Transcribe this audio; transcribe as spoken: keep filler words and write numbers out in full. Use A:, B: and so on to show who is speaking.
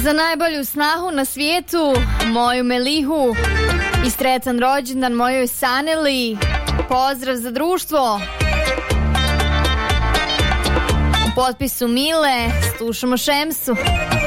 A: Za najbolju snahu na svijetu, moju Melihu, i sretan rođendan mojoj Saneli. Pozdrav za društvo. U potpisu Mile slušamo Šemsu.